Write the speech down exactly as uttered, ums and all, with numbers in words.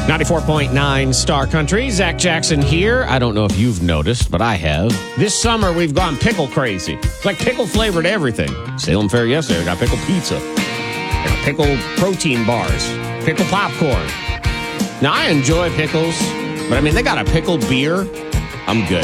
ninety-four point nine Star Country. Zach Jackson here. I don't know if you've noticed, but I have. This summer, we've gone pickle crazy. It's like pickle-flavored everything. Salem Fair yesterday, I got pickle pizza. I got pickle protein bars. Pickle popcorn. Now, I enjoy pickles, but I mean, they got a pickle beer. I'm good.